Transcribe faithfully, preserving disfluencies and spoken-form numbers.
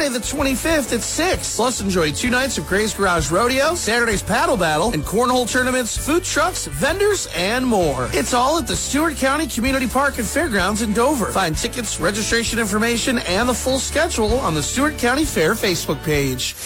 Friday the twenty-fifth at six. Plus, enjoy two nights of Gray's Garage Rodeo, Saturday's Paddle Battle, and cornhole tournaments, food trucks, vendors, and more. It's all at the Stewart County Community Park and Fairgrounds in Dover. Find tickets, registration information, and the full schedule on the Stewart County Fair Facebook page.